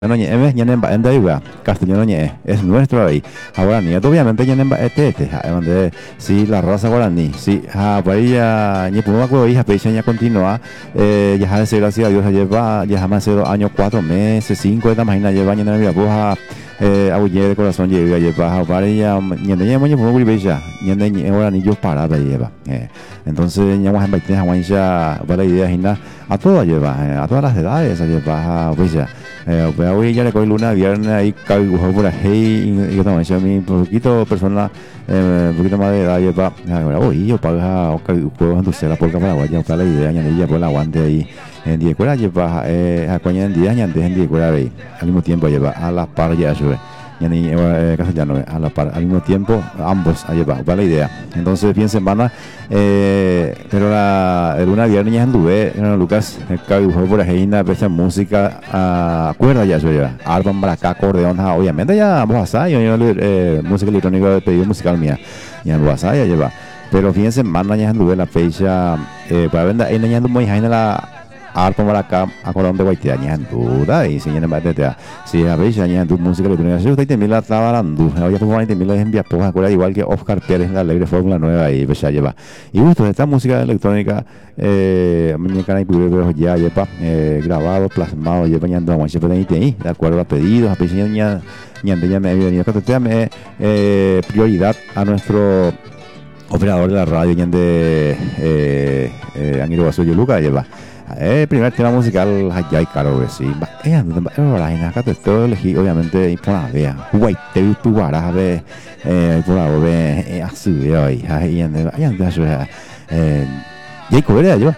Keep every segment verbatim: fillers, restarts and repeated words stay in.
No ñe emes ñane ba enda iba castellano ñe es nuestro ahí ahora nieto obviamente ñane ba este este donde si la raza guaraní si ha vaya ñe puma ko hija pecha ña continua eh ya hace gracias a Dios lleva ya jamás cero años cuatro meses cinco esta máquina lleva ñane mi abuja eh abuye de corazón lleva lleva vaya ñane ñe ñe puma becha ñane ñe ahora ni yo para lleva eh entonces ña vamos a invitar a Juancha para idea gina a todas lleva a todas las edades lleva becha eh, pues hoy ya le coge luna, viernes, ahí cae dibujo por ahí, y que también a mí un poquito persona, eh, un poquito más de edad, y pa, ahora hoy yo paga juegos en tu cela por Paraguay, ya para la idea, ya ella por el aguante ahí, en día cuera lleva, eh, a coña en día, ya antes en día cuera ahí, al mismo tiempo lleva a la par ya sube. Ya ni eh, castellano a la par, al mismo tiempo ambos ahí va, va la idea. Entonces fin semana eh, pero la el una viernes ya anduve no, Lucas el por ahí una pecha música a cuerda ya yo ya arpa maraca acordeón obviamente ya vamos a yo, yo eh, música electrónica de pedido musical mía ya no vas a ya lleva pero fin de semana ya anduve la fecha eh, para vender ahí ya anduve muy jaina la arpa maraca acordeón de Guaitea ya duda y si ya no me atea si a veces ya tu música electrónica si usted también la estaba hablando hoy por ahí también les envía pues acuerda igual que Oscar Pérez la alegre fórmula nueva y pues ya lleva y justo esta música electrónica eh muñeca y pero ya lleva eh, grabado plasmado lleva ya ando mucho por ahí de acuerdo a pedidos a pedidos ya ya ya me venido que te eh prioridad a nuestro operador de la radio ya de eh eh Angelo Basoyo Luca lleva el primer tema musical Hayay Caro sí eh ahora en acá te estoy elegí obviamente por la vea guay te vi tu guara ve eh por la ve así hoy ahí ande ahí ande eso eh ya coberé yo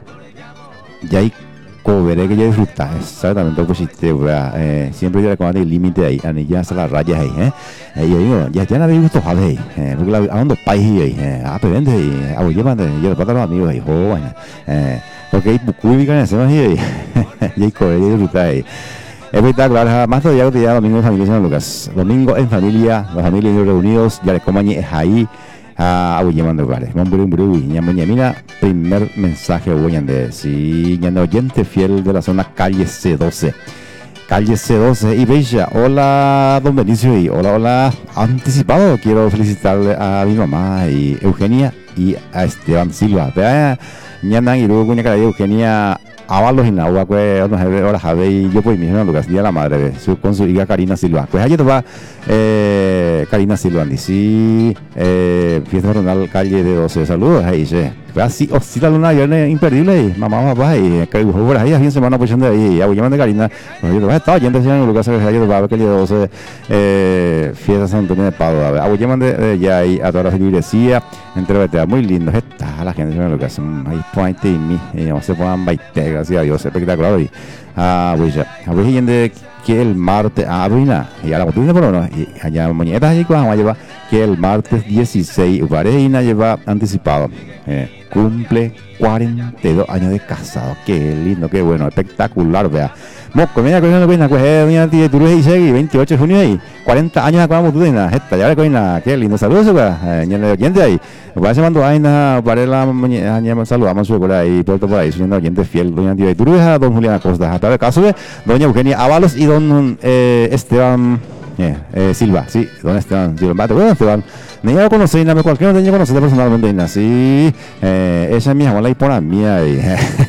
ya coberé que yo disfruta exactamente lo positivo eh siempre yo le comando el límite ahí anilla hasta las rayas ahí eh y yo digo ya ya no había visto jabe eh porque la ando país ahí eh ah pero vende y hago llevan yo para los amigos ahí joven eh porque hay bucuy que hacemos ahí y hay cobre y disfrutar ahí espectacular más todavía que ya domingo en familia San Lucas domingo en familia los familias reunidos ya les comañe es ahí a abu llamando lugares mambrun bru y mira primer mensaje voy de si ya no oyente fiel de la zona calle C doce calle C doce y Bella hola don Benicio y hola hola anticipado quiero felicitarle a mi mamá y Eugenia y a Esteban Silva vea ñana y luego cuña cara Eugenia Ábalos en agua pues no sé ahora sabe y yo pues mi hermano Lucas día la madre su con su hija Karina Silva pues allí te va eh Karina Silva sí eh fiesta patronal calle de doce saludos ahí sí así oscila luna viernes imperdible y mamá papá y que dibujó por ahí a fin semana pues de ahí ya voy llamando Karina pues yo estaba yendo en Lucas que allí te va que le doce eh fiesta San Antonio de Padua a ver voy llamando ya ahí a toda la iglesia entre muy lindo está la gente en Lucas ahí point y mi no se puedan baiter gracias a Dios espectacular y ah pues ya a ver gente que el martes ah buena y a la costumbre por no y allá mañana allí cuando va a llevar que el martes dieciséis Ubareina lleva anticipado eh, cumple cuarenta y dos años de casado qué lindo qué bueno espectacular vea moco mira coño no pena pues eh mira tío tú eres y veintiocho de junio ahí cuarenta años acá vamos tú en esta ya le coña qué lindo saludos pues ñe oyente ahí va a mando aina para la mañana saludamos su por ahí puerto por ahí siendo oyente fiel doña tío tú eres a don Julián Acosta hasta el caso de doña Eugenia Ábalos y don eh, Esteban eh, eh, Silva sí don Esteban Silva bueno Esteban ni yo conocí nada cualquiera tenía conocido personalmente y así eh, esa es mi abuela y por la mía y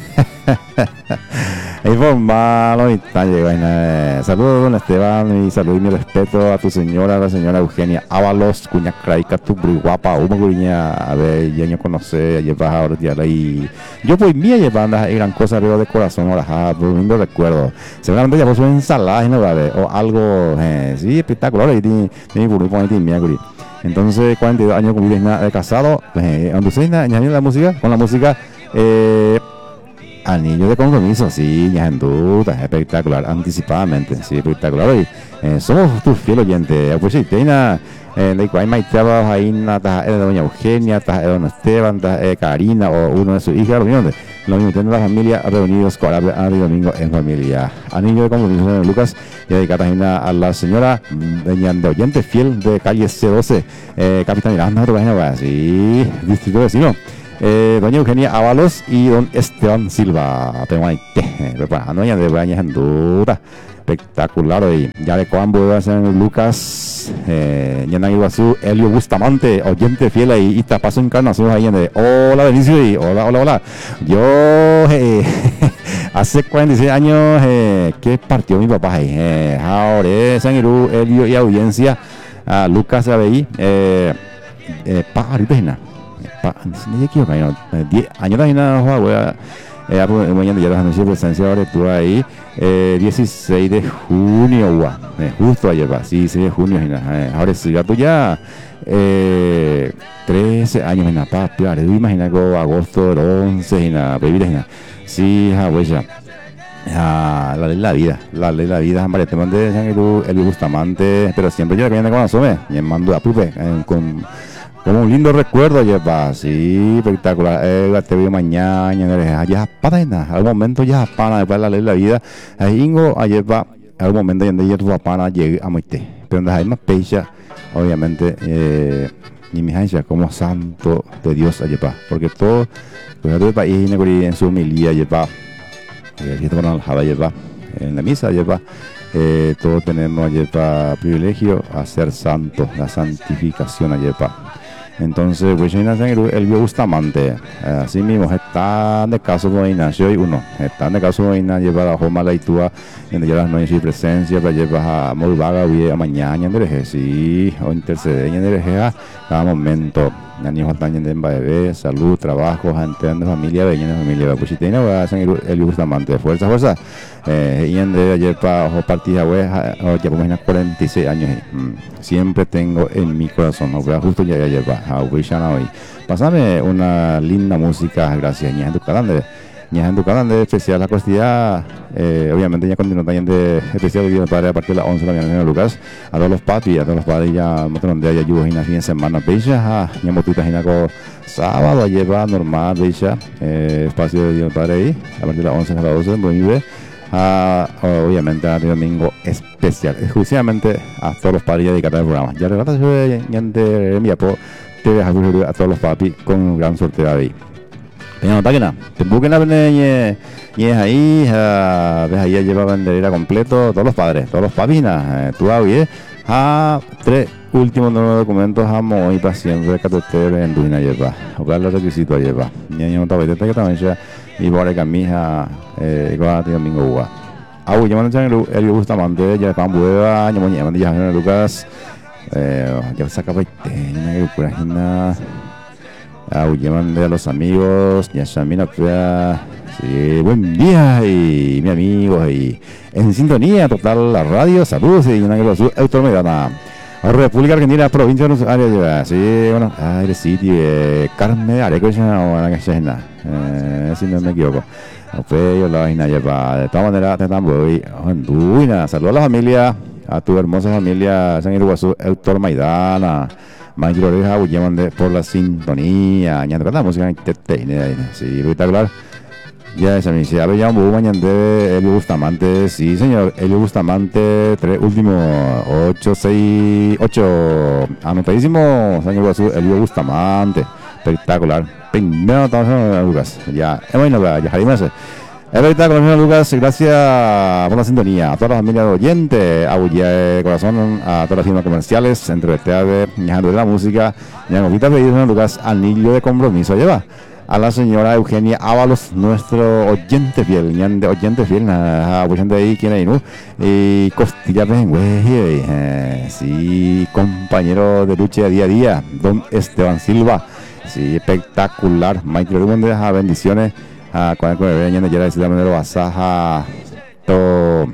ahí fue malo y tal llega saludos don Esteban y saludos y mi respeto a tu señora la señora Eugenia Ábalos cuña craica tu muy guapa una cuña a ver ya yo conocí llevas ahora y yo pues mía llevando gran cosa arriba de corazón ahora por lindo recuerdo seguramente ya puso ensalada no vale o algo eh, sí espectacular y tiene mi burro y mi aguri entonces cuarenta y dos años con de casado eh, entonces añadiendo la música con la música eh anillo de compromiso, sí, ya en duda, espectacular, anticipadamente, sí, espectacular. Y, eh, somos tus fieles oyentes, pues sí, tiene eh, de cual maitaba ahí nata de doña Eugenia, ta de don Esteban, ta de Karina o uno de sus hijas, lo mismo, lo mismo, tiene la familia reunidos con el domingo en familia. Anillo de compromiso de Lucas y dedicada también a la señora doña de oyente fiel de calle C doce, eh, Capitán Miranda, sí, distrito vecino. Eh, doña Eugenia Ábalos y don Esteban Silva Peguaite preparando ya de bañas en duda espectacular hoy. Ya de cuando va a ser Lucas, eh, Yana Iguazú, Elio Bustamante, oyente fiel ahí, y tapazo encarnación ahí en de, hola Benicio, y hola, hola, hola. Yo, eh, hace cuarenta y seis años, eh, que partió mi papá ahí, eh, ahora, San Irú, Elio y audiencia, a Lucas Abey, eh, eh, pa, ahorita, Gina, pa, no sé qué equivoco, diez años también, no, Eh, mañana ya los anuncios de presencia ahora estuvo ahí eh, dieciséis de junio gua, eh, justo ayer va, sí, dieciséis de junio eh, ahora sí, gato ya eh, trece años en la papi, imagina que agosto del once en la baby de sí, ja, huella ah, la ley de la vida, la ley de la vida, hombre, te mandé el Bustamante, pero siempre yo que viene con asome, y mando a pupe eh, con como un lindo recuerdo, lleva, sí, espectacular. Eh, te veo mañana, ya para al momento ya para después de la ley de la vida. Ahí ingo, ayer va, al momento donde ya tu papá llegue a muerte. Pero donde hay más pecha, obviamente, eh, ni mi hija como santo de Dios, ayer va, porque todo, pues todo el país en su humildad, ayer va, en la misa, ayer va. Eh, todos tenemos ayer para privilegio a ser santos, la santificación ayer para. Entonces, pues el Bio Bustamante, así mismo, está de caso de Ignacio y uno, está de caso de Ignacio lleva la Joma la Itúa, donde lleva las noches y presencia, para llevar a Molvaga, a mañana, en el sí, o interceder en el cada momento. Ni faltan en bebé, salud, trabajo, gente de familia, veña de familia, pues si tiene el Bustamante, fuerza, fuerza. Eh, y en de ayer para partida web, ya por menos cuarenta y seis años, mm, siempre tengo en mi corazón, no voy a justo ya ayer para hoy. Pásame una linda música, gracias, ña en tu canal de, ña en tu canal de especial la costilla, eh, obviamente ya continúa también de especial de padre a partir de las once de la mañana en Lucas, a todos los papis, a todos los padres ya, montón de allá en fin de semana, bella, ya motita con sábado, lleva normal, bella, eh, espacio de Dios Padre ahí, a partir de las once a las doce, muy bien. Uh, obviamente a domingo especial, exclusivamente a todos los padres dedicados al programa. Ya relata de mi apo, te deja a todos los papis con un gran sorteo ahí. Pero no está que nada, te busquen la pene y es ahí, ves ahí lleva bandera completo, todos los padres, todos los papis, tú ahí, a tres últimos nuevos documentos, amo y para siempre, catotero en Duina lleva, o los requisitos lleva. Y no está bien, que también ya. Y por ahí camisa eh con domingo gua au llaman el el Bustamante ya pan bueva llaman llaman ya Lucas eh ya saca paite una pura gina au llaman de los amigos ya Samina pues sí, buen día y mi amigo y en sintonía total la radio saludos y una que su automedana República Argentina, provincia de Área, sí, bueno, ah, el sitio, eh, Carmen, Areco, o la que sea, eh, si no me equivoco. Yo la vaina lleva, de todas maneras, te estamos hoy, Honduras, saludos a la familia, a tu hermosa familia, San Iguazú, Héctor Maidana, Mayor Oreja, Bullemande, por la sintonía, añadiendo la música, sí, espectacular. Ya esa me dice, a ver, ya un mañana de Elio Bustamante, sí señor, Elio Bustamante, tres últimos, ocho, seis, ocho, anotadísimo, señor Guazú, Elio Bustamante, espectacular, primero estamos Lucas, ya, es bueno, ya Jaime hace, espectacular, señor Lucas, gracias por la sintonía, a toda la familia de oyentes, a Bulla de Corazón, a todas las firmas comerciales, entre T A V, Ñajando de la Música, Ñajovita Pedido, señor Lucas, anillo de compromiso, lleva. A la señora Eugenia Ábalos, nuestro oyente fiel, de oyente fiel, a de ahí, quien ahí, ¿no? Y Costilla güey, eh, sí, compañero de lucha día a día, don Esteban Silva, sí, espectacular, Mike Rubén de las bendiciones, a cuando con el año de la ciudad de Basaja, to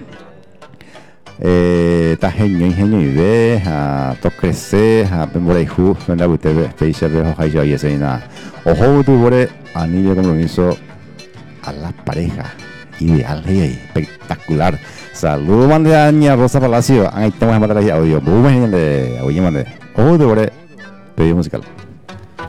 eh, ta genio, ingenio y ve, a to crecer, a pemora y ju, la usted fecha de hoja y yo y ese nada. Ojo, tu bore, anillo de compromiso a la pareja. Ideal, hey, espectacular. Saludos, mande a Aña Rosa Palacio. Ahí estamos en batería audio. Muy bien, de oye, mande. Ojo, tu bore, pedido musical.